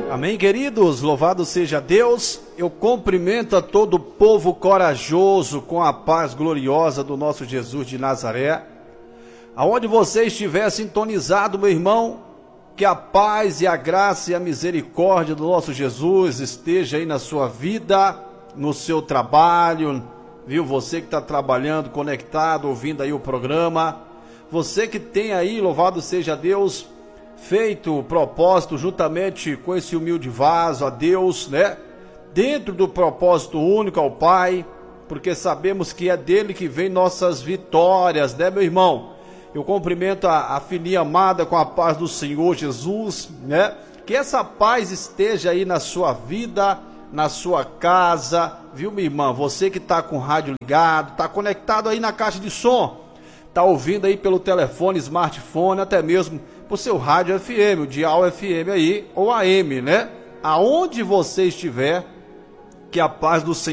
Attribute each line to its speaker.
Speaker 1: Amém, queridos? Louvado seja Deus. Eu cumprimento a todo o povo corajoso com a paz gloriosa do nosso Jesus de Nazaré. Aonde você estiver sintonizado, meu irmão, que a paz e a graça e a misericórdia do nosso Jesus esteja aí na sua vida, no seu trabalho, viu? Você que está trabalhando, conectado, ouvindo aí o programa. Você que tem aí, louvado seja Deus, feito o propósito juntamente com esse humilde vaso a Deus, né? Dentro do propósito único ao Pai, porque sabemos que é dele que vem nossas vitórias, né, meu irmão? Eu cumprimento a filhinha amada com a paz do Senhor Jesus, né? Que essa paz esteja aí na sua vida, na sua casa, viu, minha irmã? Você que está com o rádio ligado, está conectado aí na caixa de som, está ouvindo aí pelo telefone, smartphone, até mesmo por seu rádio FM, o dial FM aí, ou AM, né? Aonde você estiver, que a paz do Senhor